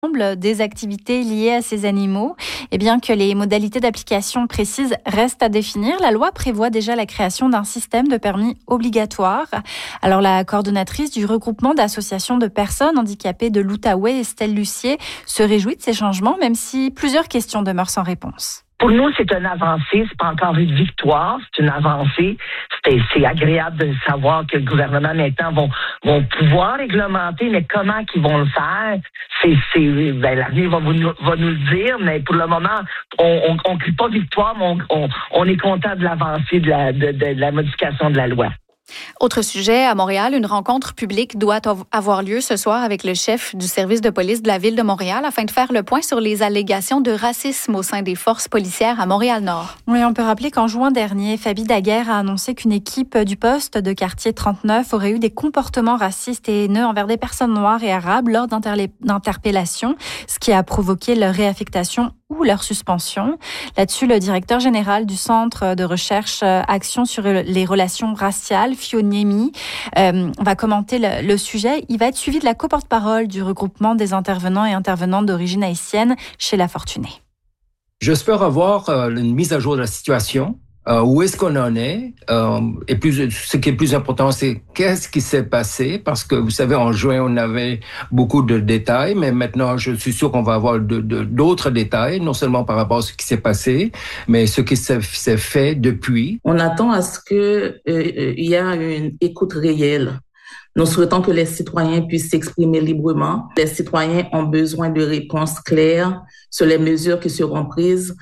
des activités liées à ces animaux. Et bien que les modalités d'application précises restent à définir, la loi prévoit déjà la création d'un système de permis obligatoire. Alors la coordonnatrice du regroupement d'associations de personnes handicapées de l'Outaouais, Estelle Lucier, se réjouit de ces changements, même si plusieurs questions demeurent sans réponse. Pour nous, c'est une avancée, c'est pas encore une victoire, c'est une avancée. C'est agréable de savoir que le gouvernement maintenant vont pouvoir réglementer, mais comment qu'ils vont le faire, l'avenir va nous le dire, mais pour le moment, on crie pas victoire, mais on est content de l'avancée de la modification de la loi. Autre sujet, à Montréal, une rencontre publique doit avoir lieu ce soir avec le chef du service de police de la Ville de Montréal afin de faire le point sur les allégations de racisme au sein des forces policières à Montréal-Nord. Oui, on peut rappeler qu'en juin dernier, Fabi Daguerre a annoncé qu'une équipe du poste de quartier 39 aurait eu des comportements racistes et haineux envers des personnes noires et arabes lors d'interpellations, ce qui a provoqué leur réaffectation ou leur suspension. Là-dessus, le directeur général du Centre de recherche Action sur les relations raciales, Fioniemi, va commenter le sujet. Il va être suivi de la coporte-parole du regroupement des intervenants et intervenantes d'origine haïtienne chez La Fortunée. J'espère avoir une mise à jour de la situation. Où est-ce qu'on en est? Et ce qui est plus important, c'est qu'est-ce qui s'est passé? Parce que vous savez, en juin, on avait beaucoup de détails, mais maintenant, je suis sûr qu'on va avoir d'autres détails, non seulement par rapport à ce qui s'est passé, mais ce qui s'est fait depuis. On attend à ce que il y a une écoute réelle. Nous souhaitons que les citoyens puissent s'exprimer librement. Les citoyens ont besoin de réponses claires sur les mesures qui sont prises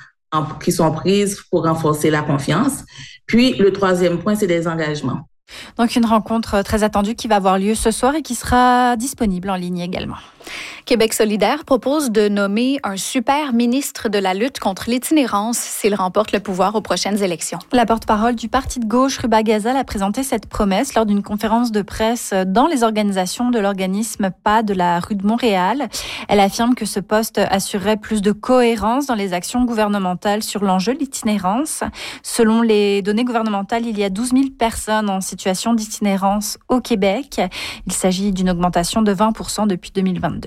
pour renforcer la confiance. Puis, le troisième point, c'est des engagements. Donc, une rencontre très attendue qui va avoir lieu ce soir et qui sera disponible en ligne également. Québec solidaire propose de nommer un super ministre de la lutte contre l'itinérance s'il remporte le pouvoir aux prochaines élections. La porte-parole du parti de gauche, Ruba Gazal, a présenté cette promesse lors d'une conférence de presse dans les organisations de l'organisme PA de la rue de Montréal. Elle affirme que ce poste assurerait plus de cohérence dans les actions gouvernementales sur l'enjeu de l'itinérance. Selon les données gouvernementales, il y a 12 000 personnes en situation d'itinérance au Québec. Il s'agit d'une augmentation de 20% depuis 2022.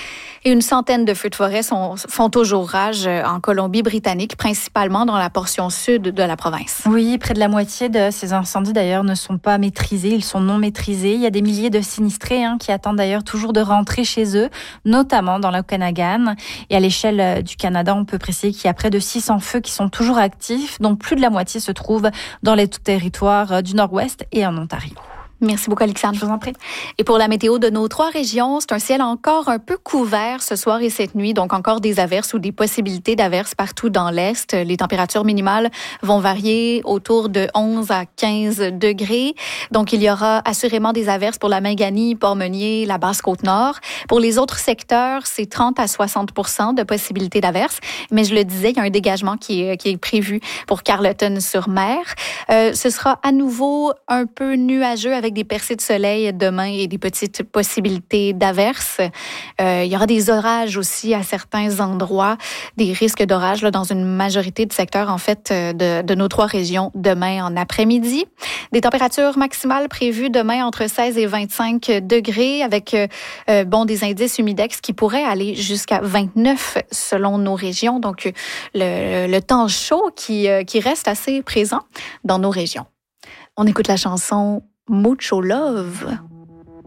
Et une centaine de feux de forêt font toujours rage en Colombie-Britannique, principalement dans la portion sud de la province. Oui, près de la moitié de ces incendies d'ailleurs ne sont pas maîtrisés, ils sont non maîtrisés. Il y a des milliers de sinistrés qui attendent d'ailleurs toujours de rentrer chez eux, notamment dans l'Okanagan. Et à l'échelle du Canada, on peut préciser qu'il y a près de 600 feux qui sont toujours actifs, dont plus de la moitié se trouvent dans les territoires du Nord-Ouest et en Ontario. Merci beaucoup, Alexandre. Je vous en prie. Et pour la météo de nos 3 régions, c'est un ciel encore un peu couvert ce soir et cette nuit, donc encore des averses ou des possibilités d'averses partout dans l'Est. Les températures minimales vont varier autour de 11 à 15 degrés. Donc, il y aura assurément des averses pour la Mingani, Port-Meunier, la Basse-Côte-Nord. Pour les autres secteurs, c'est 30 à 60% de possibilités d'averses. Mais je le disais, il y a un dégagement qui est prévu pour Carleton-sur-Mer. Ce sera à nouveau un peu nuageux avec des percées de soleil demain et des petites possibilités d'averses. Il y aura des orages aussi à certains endroits, des risques d'orages dans une majorité de secteurs en fait de nos 3 régions demain en après-midi. Des températures maximales prévues demain entre 16 et 25 degrés avec des indices humidex qui pourraient aller jusqu'à 29 selon nos régions. Donc le temps chaud qui reste assez présent dans nos régions. On écoute la chanson Mucho Love.